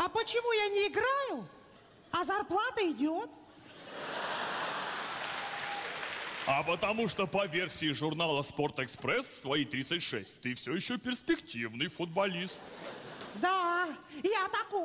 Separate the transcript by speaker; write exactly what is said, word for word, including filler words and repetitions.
Speaker 1: А почему я не играю, а зарплата идет?
Speaker 2: А потому что по версии журнала «Спортэкспресс» в свои тридцать шесть ты все еще перспективный футболист.
Speaker 1: Да, я такой.